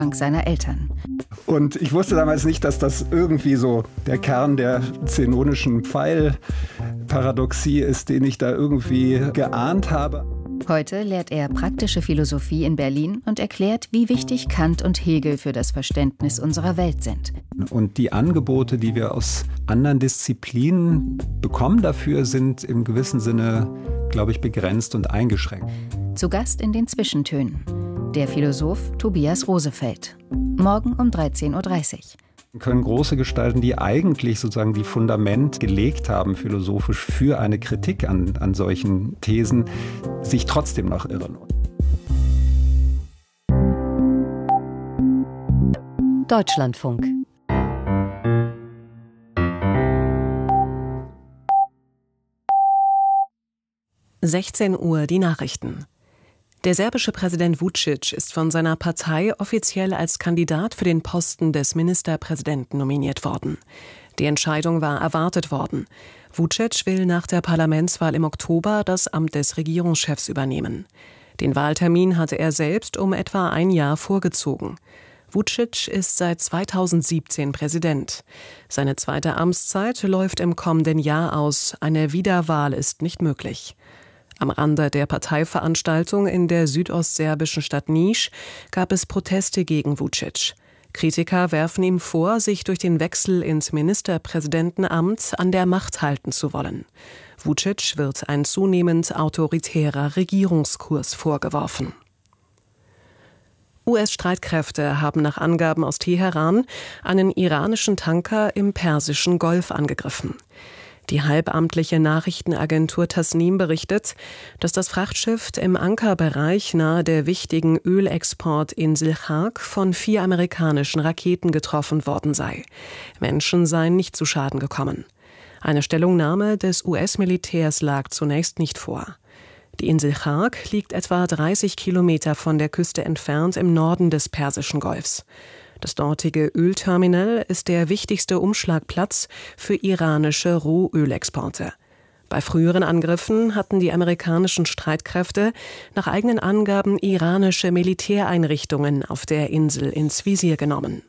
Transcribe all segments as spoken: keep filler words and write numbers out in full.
seiner Eltern. Und ich wusste damals nicht, dass das irgendwie so der Kern der zenonischen Pfeilparadoxie ist, den ich da irgendwie geahnt habe. Heute lehrt er praktische Philosophie in Berlin und erklärt, wie wichtig Kant und Hegel für das Verständnis unserer Welt sind. Und die Angebote, die wir aus anderen Disziplinen bekommen dafür, sind im gewissen Sinne, glaube ich, begrenzt und eingeschränkt. Zu Gast in den Zwischentönen der Philosoph Tobias Rosefeld. Morgen um dreizehn Uhr dreißig. Können große Gestalten, die eigentlich sozusagen die Fundament gelegt haben, philosophisch für eine Kritik an, an solchen Thesen, sich trotzdem noch irren. Deutschlandfunk. sechzehn Uhr die Nachrichten. Der serbische Präsident Vučić ist von seiner Partei offiziell als Kandidat für den Posten des Ministerpräsidenten nominiert worden. Die Entscheidung war erwartet worden. Vučić will nach der Parlamentswahl im Oktober das Amt des Regierungschefs übernehmen. Den Wahltermin hatte er selbst um etwa ein Jahr vorgezogen. Vučić ist seit zweitausendsiebzehn Präsident. Seine zweite Amtszeit läuft im kommenden Jahr aus. Eine Wiederwahl ist nicht möglich. Am Rande der Parteiveranstaltung in der südostserbischen Stadt Niš gab es Proteste gegen Vučić. Kritiker werfen ihm vor, sich durch den Wechsel ins Ministerpräsidentenamt an der Macht halten zu wollen. Vučić wird ein zunehmend autoritärer Regierungskurs vorgeworfen. U S-Streitkräfte haben nach Angaben aus Teheran einen iranischen Tanker im Persischen Golf angegriffen. Die halbamtliche Nachrichtenagentur Tasnim berichtet, dass das Frachtschiff im Ankerbereich nahe der wichtigen Ölexportinsel Chag von vier amerikanischen Raketen getroffen worden sei. Menschen seien nicht zu Schaden gekommen. Eine Stellungnahme des U S-Militärs lag zunächst nicht vor. Die Insel Chag liegt etwa dreißig Kilometer von der Küste entfernt im Norden des Persischen Golfs. Das dortige Ölterminal ist der wichtigste Umschlagplatz für iranische Rohölexporte. Bei früheren Angriffen hatten die amerikanischen Streitkräfte nach eigenen Angaben iranische Militäreinrichtungen auf der Insel ins Visier genommen.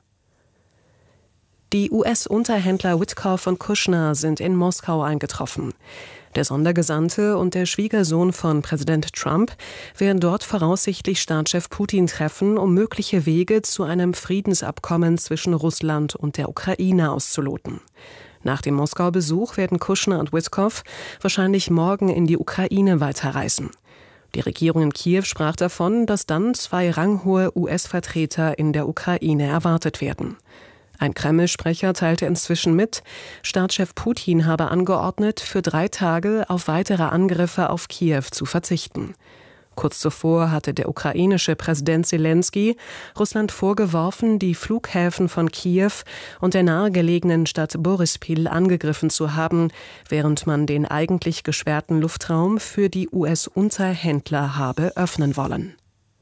Die U S-Unterhändler Witkoff und Kushner sind in Moskau eingetroffen. Der Sondergesandte und der Schwiegersohn von Präsident Trump werden dort voraussichtlich Staatschef Putin treffen, um mögliche Wege zu einem Friedensabkommen zwischen Russland und der Ukraine auszuloten. Nach dem Moskau-Besuch werden Kushner und Witkoff wahrscheinlich morgen in die Ukraine weiterreisen. Die Regierung in Kiew sprach davon, dass dann zwei ranghohe U S-Vertreter in der Ukraine erwartet werden. Ein Kreml-Sprecher teilte inzwischen mit, Staatschef Putin habe angeordnet, für drei Tage auf weitere Angriffe auf Kiew zu verzichten. Kurz zuvor hatte der ukrainische Präsident Selenskyj Russland vorgeworfen, die Flughäfen von Kiew und der nahegelegenen Stadt Boryspil angegriffen zu haben, während man den eigentlich gesperrten Luftraum für die U S-Unterhändler habe öffnen wollen.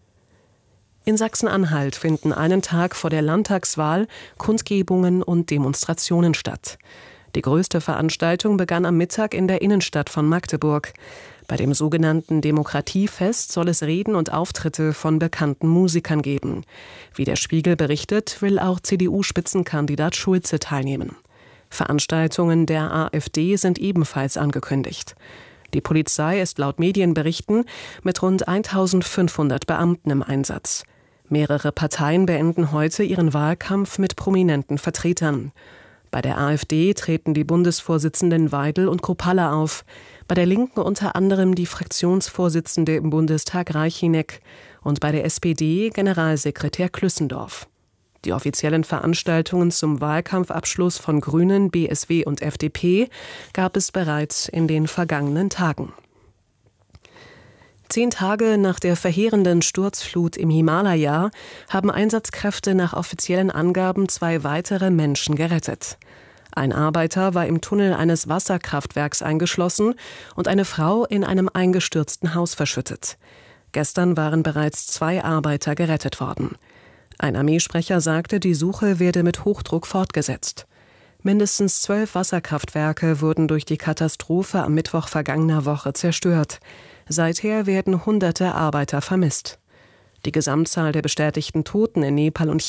In Sachsen-Anhalt finden einen Tag vor der Landtagswahl Kundgebungen und Demonstrationen statt. Die größte Veranstaltung begann am Mittag in der Innenstadt von Magdeburg. Bei dem sogenannten Demokratiefest soll es Reden und Auftritte von bekannten Musikern geben. Wie der Spiegel berichtet, will auch C D U-Spitzenkandidat Schulze teilnehmen. Veranstaltungen der AfD sind ebenfalls angekündigt. Die Polizei ist laut Medienberichten mit rund eintausendfünfhundert Beamten im Einsatz. Mehrere Parteien beenden heute ihren Wahlkampf mit prominenten Vertretern. Bei der AfD treten die Bundesvorsitzenden Weidel und Kropalla auf, bei der Linken unter anderem die Fraktionsvorsitzende im Bundestag Reichinek und bei der S P D Generalsekretär Klüssendorf. Die offiziellen Veranstaltungen zum Wahlkampfabschluss von Grünen, B S W und F D P gab es bereits in den vergangenen Tagen. Zehn Tage nach der verheerenden Sturzflut im Himalaya haben Einsatzkräfte nach offiziellen Angaben zwei weitere Menschen gerettet. Ein Arbeiter war im Tunnel eines Wasserkraftwerks eingeschlossen und eine Frau in einem eingestürzten Haus verschüttet. Gestern waren bereits zwei Arbeiter gerettet worden. Ein Armeesprecher sagte, die Suche werde mit Hochdruck fortgesetzt. Mindestens zwölf Wasserkraftwerke wurden durch die Katastrophe am Mittwoch vergangener Woche zerstört. Seither werden hunderte Arbeiter vermisst. Die Gesamtzahl der bestätigten Toten in Nepal und